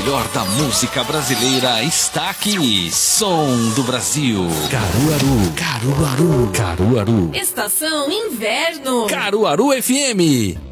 melhor da música brasileira está aqui. Som do Brasil. Caruaru. Caruaru. Caruaru. Estação Inverno. Caruaru FM.